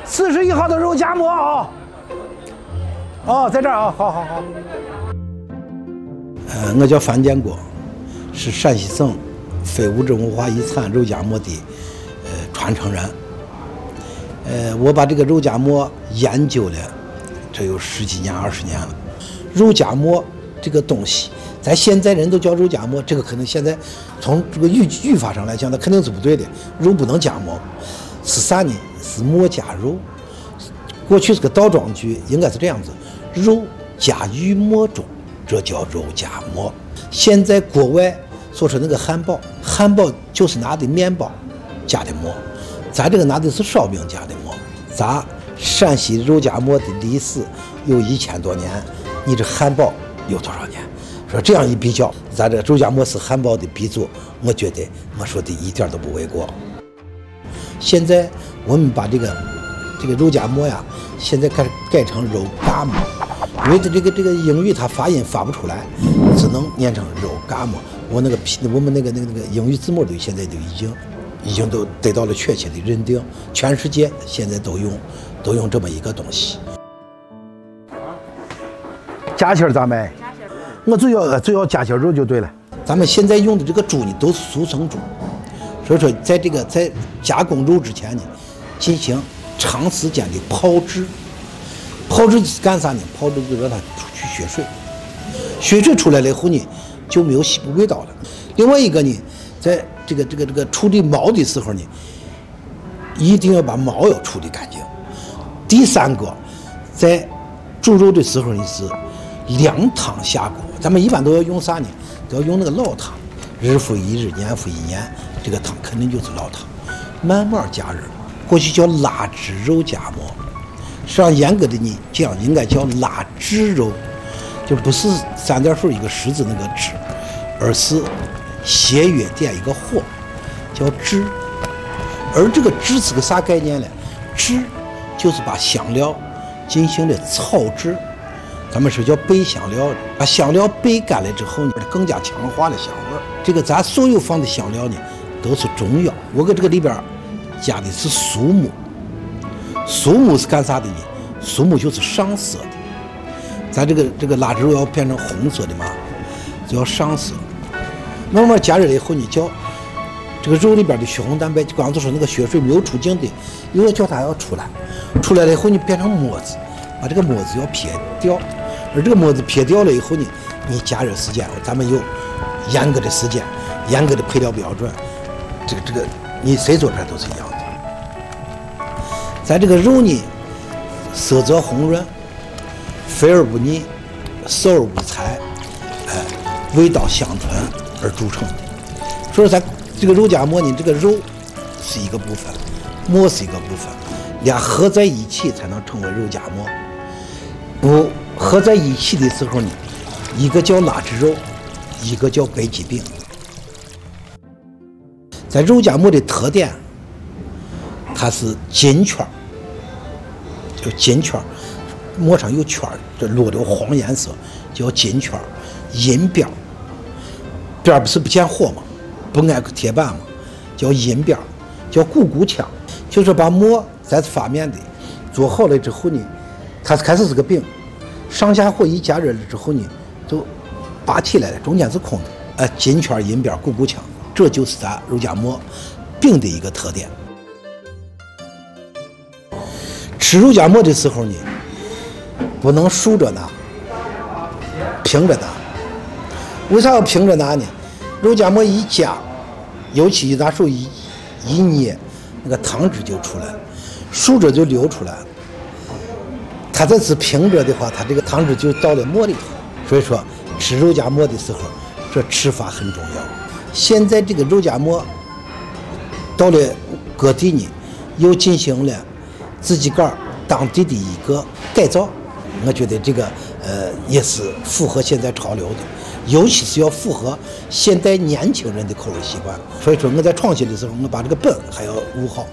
41号的肉夹馍啊！哦，在这儿啊，好。我叫樊建国，是陕西省非物质文化遗产肉夹馍的传承人。我把这个肉夹馍研究了，这有10几年、20年了。肉夹馍这个东西，咱现在人都叫肉夹馍，这个可能现在从这个语法上来讲，那肯定是不对的。肉不能夹馍，是啥呢？是馍夹肉。过去是个倒装句，应该是这样子：肉夹于馍中，这叫肉夹馍。现在国外说是那个汉堡就是拿的面包夹的馍，咱这个拿的是烧饼夹的馍。咱陕西肉夹馍的历史有1000多年，你这汉堡有多少年？说这样一比较，咱这肉夹馍是汉堡的鼻祖，我觉得我说的一点都不为过。现在我们把这个肉夹馍呀，现在开始改成肉夹馍，因为这个英语它发音发不出来，只能念成肉夹馍。我们那个英语字母现在已经都得到了确切的认定，全世界现在都用这么一个东西。夹心咋卖？我只要夹心肉就对了。咱们现在用的这个猪呢，都是速成猪，所以说在加工肉之前呢，进行长时间的泡制。泡制是干啥呢？泡制就让它去血水，血水出来了以后呢，就没有味道了。另外一个呢，在这个处理毛的时候呢，一定要把毛要处理干净。第三个，在煮肉的时候呢是凉汤下锅，咱们一般都要用啥呢？都要用那个老汤，日复一日，年复一年，这个汤肯定就是老汤，慢慢加热。过去叫腊汁肉夹馍，实际上严格的你讲应该叫腊汁肉，就不是3点水一个石字那个汁，而是斜月点一个火，叫汁。而这个汁是个啥概念呢？汁就是把香料进行了炒制，咱们说叫焙香料，把香料焙干了之后呢，更加强化了香味。这个咱所有放的香料呢，都是中药。我搁这个里边加的是苏木，苏木是干啥的呢？苏木就是上色的。咱这个腊汁肉要变成红色的嘛，就要上色。慢慢加热了以后呢，叫这个肉里边的血红蛋白，刚才说那个血水没有出境的，又要叫它要出来，出来了以后呢，变成沫子，把这个沫子要撇掉。而这个沫子撇掉了以后呢，你加热时间，咱们有严格的时间，严格的配料标准，这个你谁做出来都是一样的。咱这个肉呢，色泽红润，肥而不腻，瘦而不柴，味道香醇而著称的。所以咱这个肉夹馍呢，这个肉是一个部分，馍是一个部分，俩合在一起才能成为肉夹馍。不合在一起的时候呢，一个叫腊汁肉，一个叫北极饼。在肉夹馍的特点，它是金圈，叫金圈，馍上有圈，这落的黄颜色叫金圈，银边，边不是不见火吗？不挨铁板吗？叫银边，叫鼓鼓腔，就是把馍咱是发面的，做好了之后呢，它开始是个饼，上下火一加热了之后呢，就拔起来了，中间是空的，金圈银边鼓鼓腔，这就是咱肉夹馍饼的一个特点。吃肉夹馍的时候呢，不能竖着拿，平着拿。为啥要平着拿呢？肉夹馍一夹，尤其拿手一捏，那个汤汁就出来了，竖着就流出来了。它这是平着的话，它这个汤汁就到了馍里头。所以说吃肉夹馍的时候，这吃法很重要。现在这个肉夹馍到了各地呢，又进行了自己个儿当地的一个改造，我觉得这个也是符合现在潮流的，尤其是要符合现代年轻人的口味习惯。所以说我在创新的时候，我把这个本还要捂好。